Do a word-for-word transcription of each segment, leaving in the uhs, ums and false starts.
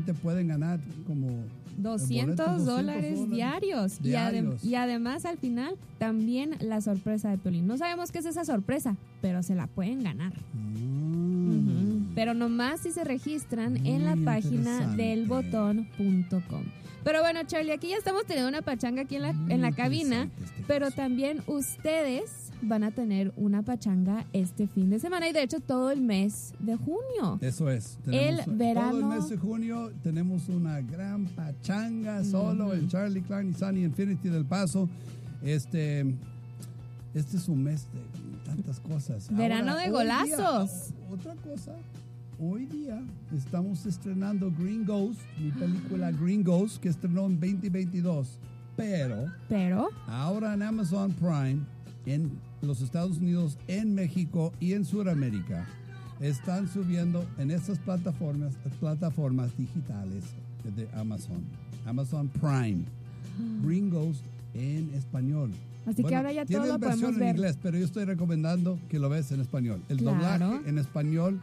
te pueden ganar como doscientos dólares diarios. diarios. Y, adem- y además, al final, también la sorpresa de Piolín. No sabemos qué es esa sorpresa, pero se la pueden ganar. Mm. Ujú. Pero nomás si se registran Muy en la página interesante. del botón punto com. Pero bueno, Charlie, aquí ya estamos teniendo una pachanga aquí en la, Muy en la cabina, interesante este pero caso. también ustedes van a tener una pachanga este fin de semana y de hecho todo el mes de junio. Eso es. El Todo verano. el mes de junio tenemos una gran pachanga solo Ujú. en Charlie Clark Nissan y Infinity del Paso. Este, este es un mes de tantas cosas. Verano Ahora, de hoy golazos. día, o- otra cosa. Hoy día estamos estrenando Green Ghost, mi película Green Ghost, que estrenó en veinte veintidós. Pero Pero, ahora en Amazon Prime, en los Estados Unidos, en México y en Sudamérica, están subiendo en estas plataformas, plataformas digitales de Amazon. Amazon Prime. Green Ghost en español. Así que ahora ya tiene todo lo versión podemos en ver. inglés, pero yo estoy recomendando que lo veas en español. El Claro. doblaje en español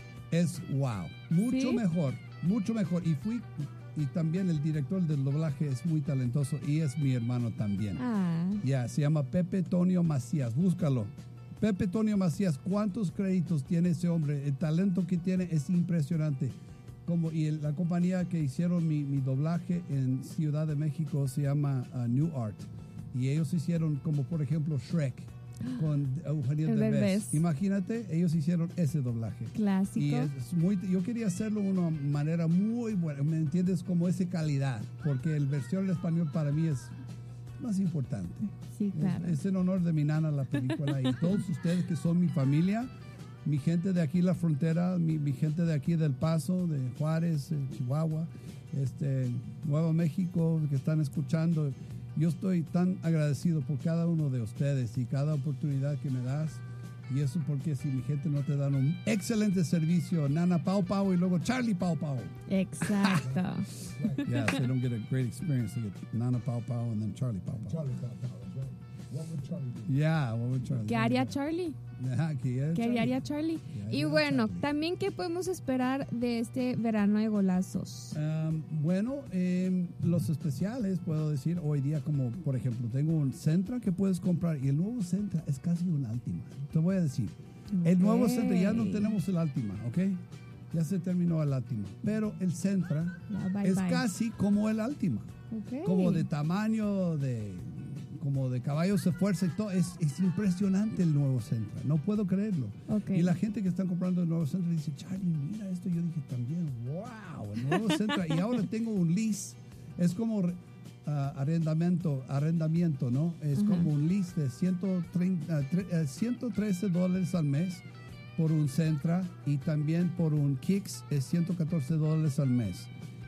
es wow, mucho ¿Sí? mejor, mucho mejor. Y fui y también el director del doblaje es muy talentoso y es mi hermano también. ah, Ya, se llama Pepe Tonio Macías, búscalo. Pepe Tonio Macías, ¿cuántos créditos tiene ese hombre? El talento que tiene es impresionante. Como, y el- la compañía que hicieron mi, mi doblaje en Ciudad de México se llama uh, New Art. Y ellos hicieron como, por ejemplo, Shrek con Eugenio El Derbez. Derbez. Imagínate, ellos hicieron ese doblaje. clásico. Y es muy, yo quería hacerlo de una manera muy buena, ¿me entiendes? Como esa calidad, porque el versión en español para mí es más importante. Sí, claro. Es, es en honor de mi nana la película y todos ustedes que son mi familia, mi gente de aquí la frontera, mi, mi gente de aquí del Paso, de Juárez, eh, Chihuahua, este, Nuevo México que están escuchando. Yo estoy tan agradecido por cada uno de ustedes y cada oportunidad que me das. Y eso porque si mi gente no te dan un excelente servicio, Nana Pau Pau y luego Charlie Pau Pau. Exacto. Yeah, so they don't get a great experience. They get Nana Pau Pau and then Charlie Pau Pau. Charlie Pau Pau, that's right. What would Charlie do? Yeah, what would Charlie ¿Qué do? haría Charlie? Ajá, ¿qué haría ¿Qué Charlie? haría Charlie? ¿Qué Y haría bueno, Charlie? también ¿qué podemos esperar de este verano de golazos? Um, bueno, eh, los especiales, puedo decir, hoy día como, por ejemplo, tengo un Sentra que puedes comprar y el nuevo Sentra es casi un Altima. Te voy a decir, el nuevo Ok. Sentra, ya no tenemos el Altima, ¿ok? Ya se terminó el Altima, pero el Sentra Ya, bye, es bye. casi como el Altima, Ok. como de tamaño, de como de caballos de fuerza y todo. Es, es impresionante el nuevo Sentra, no puedo creerlo. Ok. Y la gente que están comprando el nuevo Sentra dice, Charlie, mira esto. Yo dije también, wow, el nuevo Sentra. Y ahora tengo un lease, es como uh, arrendamiento, arrendamiento, ¿no? Es Ajá. como un lease de ciento treinta, tre- eh, ciento trece dólares al mes por un Sentra y también por un Kicks es ciento catorce dólares al mes.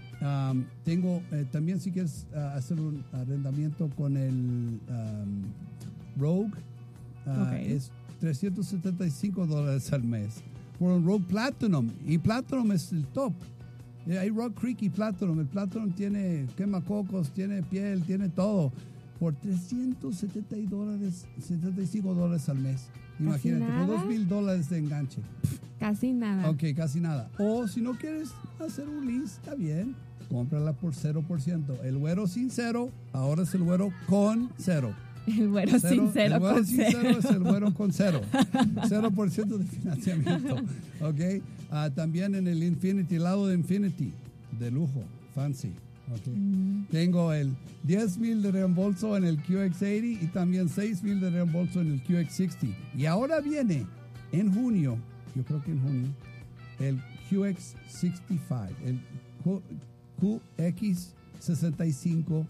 Um, tengo eh, también si quieres uh, hacer un arrendamiento con el um, Rogue, uh, Ok. es trescientos setenta y cinco dólares al mes por un Rogue Platinum, y Platinum es el top. Eh, Hay Rock Creek y Platinum. El Platinum tiene quemacocos, tiene piel, tiene todo por trescientos setenta y dólares, setenta y cinco dólares al mes. Imagínate, por nada. dos mil dólares de enganche. Casi nada. Ok, casi nada. O si no quieres hacer un lease, está bien. Cómprala por cero por ciento. El güero sin cero, ahora es el güero con cero. El güero Cero- sincero el güero con sin cero. cero es el güero con cero. Cero por ciento de financiamiento. Ok. Ah, también en el Infinity, lado de Infinity, de lujo, fancy. Okay. Mm. Tengo el diez mil de reembolso en el Q X ochenta y también seis mil de reembolso en el Q X sesenta. Y ahora viene en junio, yo creo que en junio, el Q X sesenta y cinco, el Q- Q X sesenta y cinco.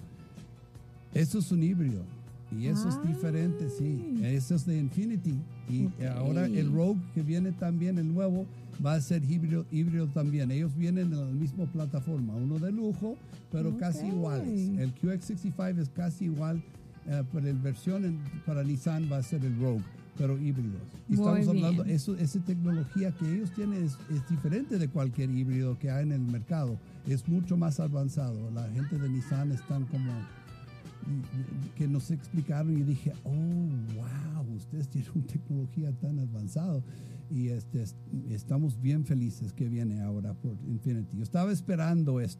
Eso es un híbrido. Y eso es Ay. diferente, sí. Eso es de Infinity. Y Ok. ahora el Rogue, que viene también, el nuevo, va a ser híbrido, híbrido también. Ellos vienen en la misma plataforma. Uno de lujo, pero Ok. casi iguales. El Q X sesenta y cinco es casi igual, eh, pero la versión en- para Nissan va a ser el Rogue, pero híbridos. Y Muy estamos hablando, bien. eso, esa tecnología que ellos tienen es, es diferente de cualquier híbrido que hay en el mercado. Es mucho más avanzado. La gente de Nissan están como y- que nos explicaron y dije, oh, wow, ustedes tienen una tecnología tan avanzada. Y este, es- estamos bien felices que viene ahora por Infinity. Yo estaba esperando esto.